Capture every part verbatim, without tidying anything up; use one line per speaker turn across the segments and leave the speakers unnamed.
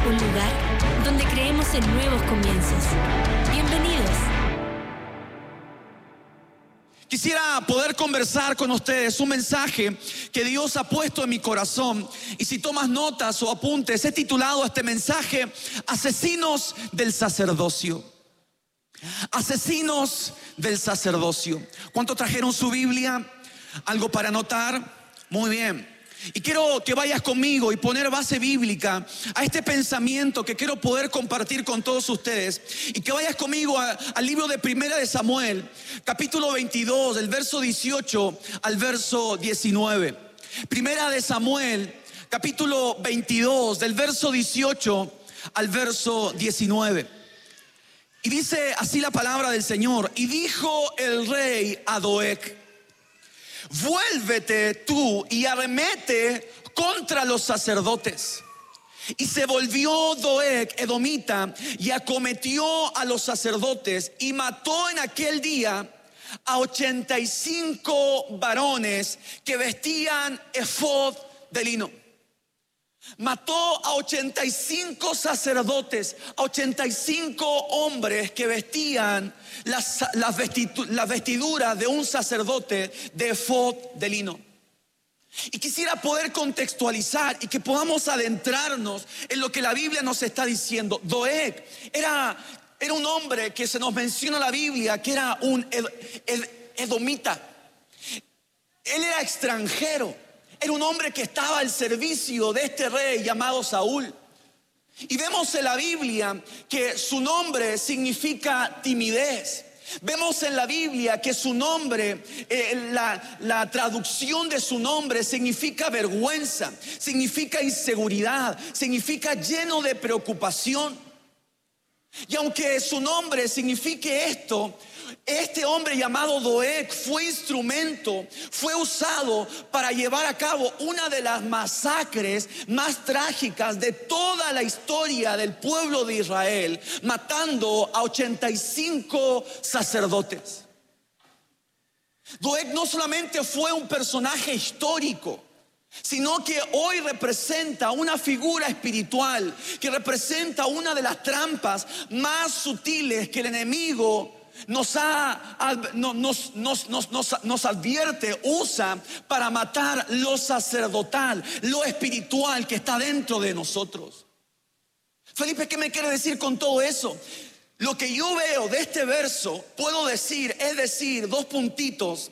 un lugar donde creemos en nuevos comienzos. Bienvenidos.
Quisiera poder conversar con ustedes un mensaje que Dios ha puesto en mi corazón. Y si tomas notas o apuntes, he titulado este mensaje Asesinos del Sacerdocio. Asesinos del Sacerdocio. ¿Cuántos trajeron su Biblia? ¿Algo para anotar? Muy bien. Y quiero que vayas conmigo y poner base bíblica a este pensamiento que quiero poder compartir con todos ustedes. Y que vayas conmigo a, al libro de Primera de Samuel, capítulo veintidós, del verso dieciocho al verso diecinueve. Primera de Samuel, capítulo veintidós, del verso dieciocho al verso diecinueve. Y dice así la palabra del Señor: y dijo el rey a Doeg: vuélvete tú y arremete contra los sacerdotes. Y se volvió Doeg edomita y acometió a los sacerdotes y mató en aquel día a ochenta y cinco varones que vestían efod de lino. Mató a ochenta y cinco sacerdotes, a ochenta y cinco hombres que vestían las, las, vestidu, las vestiduras de un sacerdote de efod de lino. Y quisiera poder contextualizar y que podamos adentrarnos en lo que la Biblia nos está diciendo. Doeg era, era un hombre que se nos menciona en la Biblia que era un ed, ed, edomita. Él era extranjero. Era un hombre que estaba al servicio de este rey llamado Saúl. Y vemos en la Biblia que su nombre significa timidez. Vemos en la Biblia que su nombre, eh, la, la traducción de su nombre significa vergüenza, significa inseguridad, significa lleno de preocupación. Y aunque su nombre signifique esto, este hombre llamado Doeg fue instrumento, fue usado para llevar a cabo una de las masacres más trágicas de toda la historia del pueblo de Israel, matando a ochenta y cinco sacerdotes. Doeg no solamente fue un personaje histórico, sino que hoy representa una figura espiritual, que representa una de las trampas más sutiles que el enemigo Nos, ha, nos, nos, nos, nos, nos advierte, usa para matar lo sacerdotal, lo espiritual que está dentro de nosotros. Felipe, ¿qué me quiere decir con todo eso? Lo que yo veo de este verso, puedo decir, es decir, dos puntitos.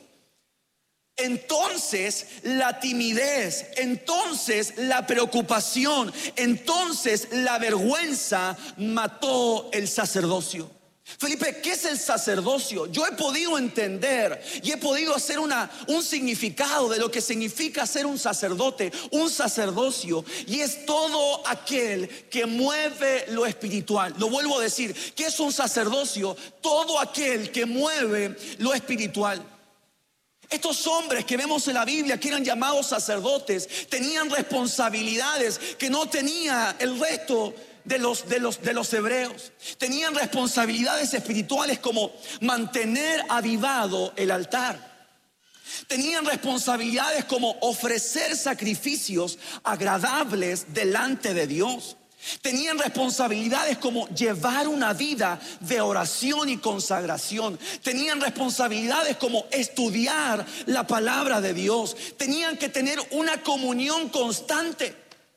Entonces la timidez, entonces la preocupación, entonces la vergüenza mató el sacerdocio. Felipe, ¿qué es el sacerdocio? Yo he podido entender y he podido hacer una, un significado de lo que significa ser un sacerdote, un sacerdocio. Y es todo aquel que mueve lo espiritual. Lo vuelvo a decir, ¿qué es un sacerdocio? Todo aquel que mueve lo espiritual. Estos hombres que vemos en la Biblia que eran llamados sacerdotes tenían responsabilidades que no tenía el resto De los, de, los, de los hebreos. Tenían responsabilidades espirituales como mantener avivado el altar. Tenían responsabilidades como ofrecer sacrificios agradables delante de Dios. Tenían responsabilidades como llevar una vida de oración y consagración. Tenían responsabilidades como estudiar la palabra de Dios. Tenían que tener una comunión constante.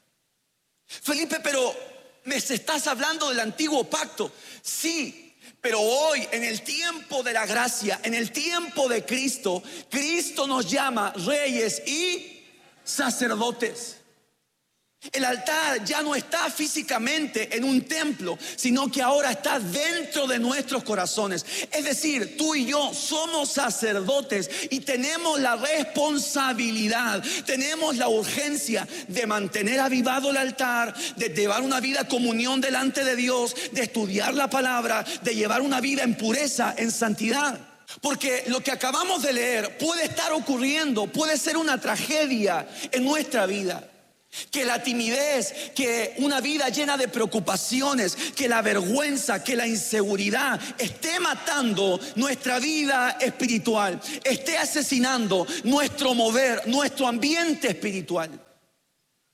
Felipe, pero ¿me estás hablando del antiguo pacto? Sí, pero hoy en el tiempo de la gracia, en el tiempo de Cristo, Cristo nos llama reyes y sacerdotes. El altar ya no está físicamente en un templo, sino que ahora está dentro de nuestros corazones. Es decir, tú y yo somos sacerdotes y tenemos la responsabilidad, tenemos la urgencia de mantener avivado el altar, de llevar una vida de comunión delante de Dios, de estudiar la palabra, de llevar una vida en pureza, en santidad. Porque lo que acabamos de leer puede estar ocurriendo, puede ser una tragedia en nuestra vida. Que la timidez, que una vida llena de preocupaciones, que la vergüenza, que la inseguridad esté matando nuestra vida espiritual, esté asesinando nuestro mover, nuestro ambiente espiritual.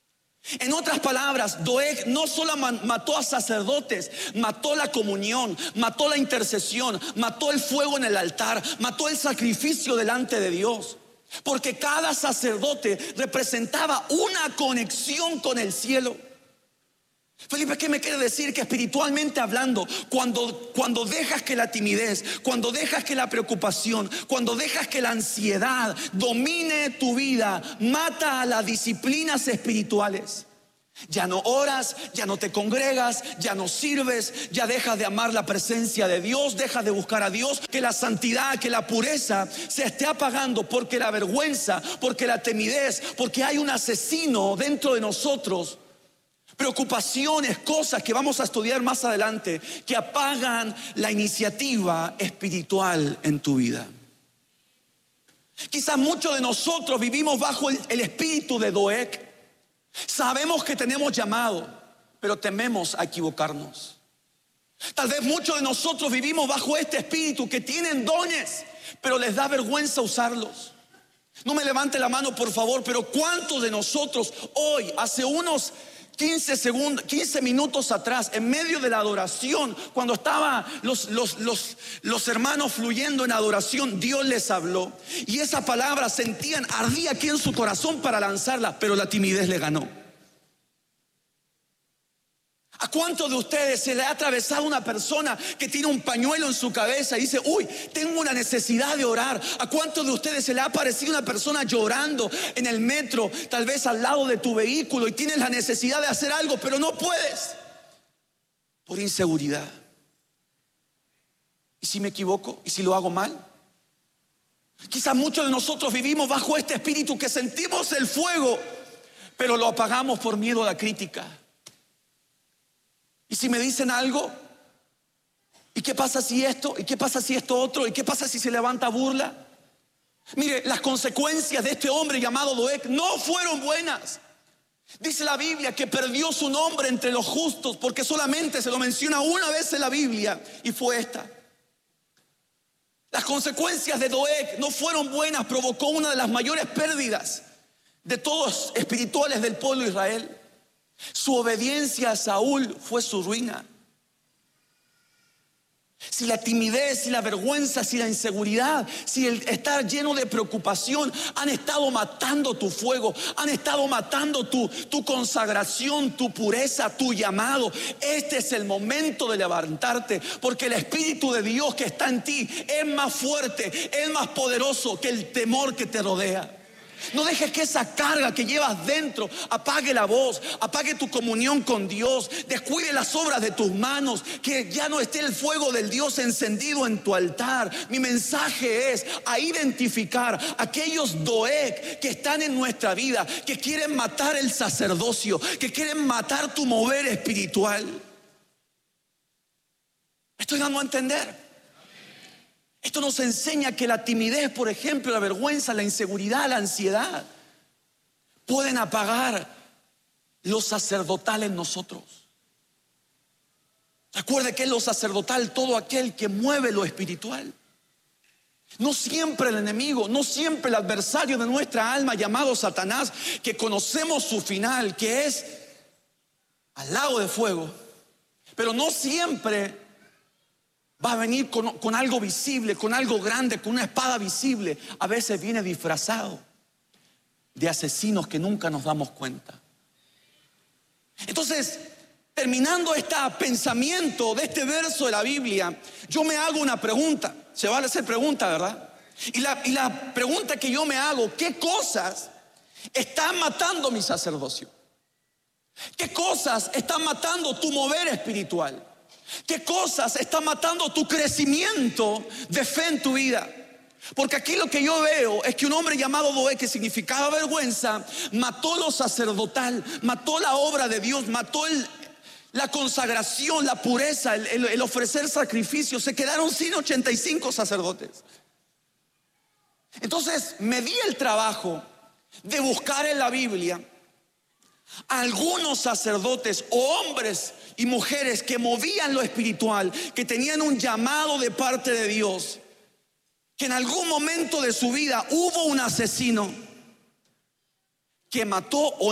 En otras palabras, Doeg no solo mató a sacerdotes, mató la comunión, mató la intercesión, mató el fuego en el altar, mató el sacrificio delante de Dios. Porque cada sacerdote representaba una conexión con el cielo. Felipe, ¿qué me quiere decir? Que espiritualmente hablando, cuando, cuando dejas que la timidez, cuando dejas que la preocupación, cuando dejas que la ansiedad domine tu vida, mata a las disciplinas espirituales. Ya no oras, ya no te congregas, ya no sirves, ya dejas de amar la presencia de Dios, dejas de buscar a Dios. Que la santidad, que la pureza se esté apagando porque la vergüenza, porque la timidez, porque hay un asesino dentro de nosotros. Preocupaciones, cosas que vamos a estudiar más adelante, que apagan la iniciativa espiritual en tu vida. Quizás muchos de nosotros vivimos bajo el, el espíritu de Doeg. Sabemos que tenemos llamado, pero tememos a equivocarnos. Tal vez muchos de nosotros vivimos bajo este espíritu, que tienen dones, pero les da vergüenza usarlos. No me levante la mano, por favor, pero ¿cuántos de nosotros hoy, hace unos quince segundos, quince minutos atrás, en medio de la adoración, cuando estaban los, los, los, los hermanos fluyendo en adoración, Dios les habló? Y esa palabra sentían, ardía aquí en su corazón para lanzarla, pero la timidez le ganó. ¿A cuántos de ustedes se le ha atravesado una persona que tiene un pañuelo en su cabeza y dice, uy, tengo una necesidad de orar? ¿A cuántos de ustedes se le ha aparecido una persona llorando en el metro, tal vez al lado de tu vehículo, y tienes la necesidad de hacer algo, pero no puedes por inseguridad? ¿Y si me equivoco? ¿Y si lo hago mal? Quizás muchos de nosotros vivimos bajo este espíritu, que sentimos el fuego, pero lo apagamos por miedo a la crítica. ¿Y si me dicen algo? ¿Y qué pasa si esto? ¿Y qué pasa si esto otro? ¿Y qué pasa si se levanta burla? Mire, las consecuencias de este hombre llamado Doeg no fueron buenas. Dice la Biblia que perdió su nombre entre los justos, porque solamente se lo menciona una vez en la Biblia, y fue esta. Las consecuencias de Doeg no fueron buenas. Provocó una de las mayores pérdidas de todos espirituales del pueblo de Israel. Su obediencia a Saúl fue su ruina. Si la timidez, si la vergüenza, si la inseguridad, si el estar lleno de preocupación han estado matando tu fuego, han estado matando tu, tu consagración, tu pureza, tu llamado, este es el momento de levantarte, porque el Espíritu de Dios que está en ti es más fuerte, es más poderoso que el temor que te rodea. No dejes que esa carga que llevas dentro apague la voz, apague tu comunión con Dios, descuide las obras de tus manos, que ya no esté el fuego del Dios encendido en tu altar. Mi mensaje es a identificar aquellos Doeg que están en nuestra vida, que quieren matar el sacerdocio, que quieren matar tu mover espiritual. ¿Me estoy dando a entender? Esto nos enseña que la timidez, por ejemplo, la vergüenza, la inseguridad, la ansiedad, pueden apagar lo sacerdotal en nosotros. Recuerde que es lo sacerdotal todo aquel que mueve lo espiritual. No siempre el enemigo, no siempre el adversario de nuestra alma, llamado Satanás, que conocemos su final, que es al lago de fuego, pero no siempre va a venir con, con algo visible, con algo grande, con una espada visible. A veces viene disfrazado de asesinos que nunca nos damos cuenta. Entonces, terminando este pensamiento de este verso de la Biblia, yo me hago una pregunta. Se vale hacer pregunta, ¿verdad? Y la, y la pregunta que yo me hago, ¿qué cosas están matando mi sacerdocio? ¿Qué cosas están matando tu mover espiritual? ¿Qué cosas están matando tu crecimiento de fe en tu vida? Porque aquí lo que yo veo es que un hombre llamado Doeg, que significaba vergüenza, mató lo sacerdotal, mató la obra de Dios, mató el, la consagración, la pureza, el, el, el ofrecer sacrificios. Se quedaron sin ochenta y cinco sacerdotes. Entonces me di el trabajo de buscar en la Biblia algunos sacerdotes o hombres y mujeres que movían lo espiritual, que tenían un llamado de parte de Dios, que en algún momento de su vida hubo un asesino que mató o